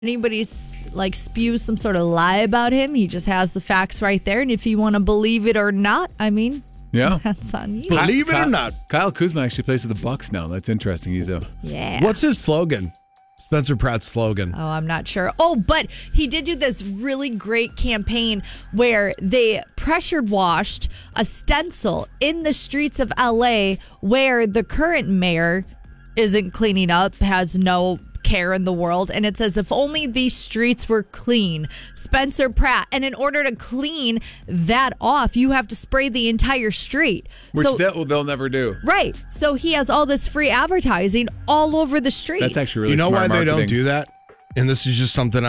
anybody spews some sort of lie about him, he just has the facts right there. And if you want to believe it or not, that's on you. Believe it or not. Kyle Kuzma actually plays for the Bucks now. That's interesting. What's his slogan? Spencer Pratt's slogan. Oh, I'm not sure. Oh, but he did do this really great campaign where they pressure washed a stencil in the streets of LA where the current mayor isn't cleaning up, has no care in the world, and it says, if only these streets were clean, Spencer Pratt. And in order to clean that off, you have to spray the entire street, which they'll never do. Right. So he has all this free advertising all over the streets. That's actually really You know smart why marketing. they don't do that? And this is just something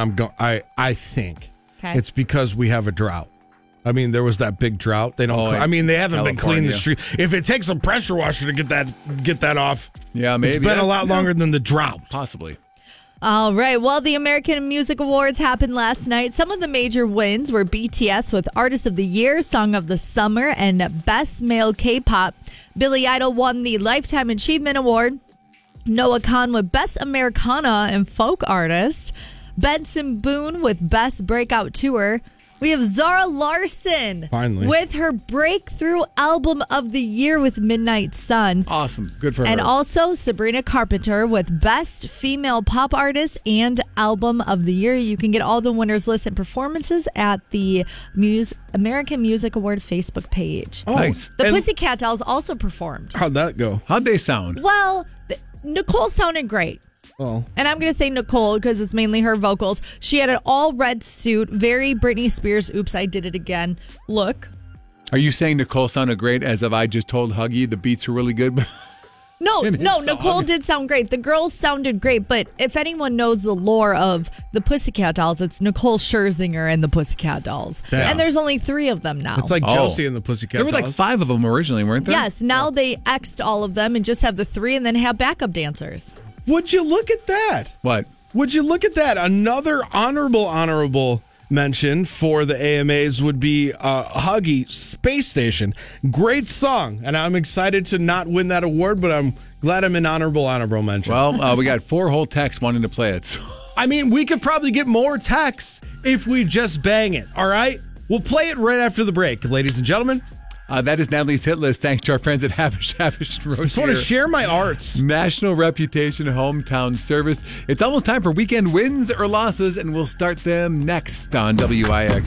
I think it's because we have a drought. I mean, there was that big drought. They don't. They haven't been cleaning the street. If it takes a pressure washer to get that off, maybe it's been a lot longer than the drought. Possibly. All right. Well, the American Music Awards happened last night. Some of the major wins were BTS with Artist of the Year, Song of the Summer, and Best Male K-Pop. Billy Idol won the Lifetime Achievement Award. Noah Kahan with Best Americana and Folk Artist. Benson Boone with Best Breakout Tour. We have Zara Larsson finally with her breakthrough album of the year with Midnight Sun. Awesome. Good for her. And also Sabrina Carpenter with Best Female Pop Artist and Album of the Year. You can get all the winners' lists and performances at the American Music Award Facebook page. Oh, nice. The Pussycat Dolls also performed. How'd that go? How'd they sound? Well, Nicole sounded great. Oh. And I'm going to say Nicole because it's mainly her vocals. She had an all red suit, very Britney Spears, oops, I did it again look. Are you saying Nicole sounded great as if I just told Huggy the beats are really good? No, Nicole did sound great. The girls sounded great, but if anyone knows the lore of the Pussycat Dolls, it's Nicole Scherzinger and the Pussycat Dolls. Damn. And there's only 3 of them now. It's like Josie and the Pussycat Dolls. There were Dolls. like 5 of them originally, weren't there? Yes, now they X'd all of them and just have the 3 and then have backup dancers. Would you look at that? What? Would you look at that? Another honorable mention for the AMAs would be Huggy, Space Station. Great song, and I'm excited to not win that award, but I'm glad I'm in honorable mention. Well, we got 4 whole texts wanting to play it. So. I mean, we could probably get more texts if we just bang it, all right? We'll play it right after the break, ladies and gentlemen. That is Natalie's hit list. Thanks to our friends at Havish Road. I just want to share my arts. National Reputation Hometown Service. It's almost time for weekend wins or losses, and we'll start them next on WIX.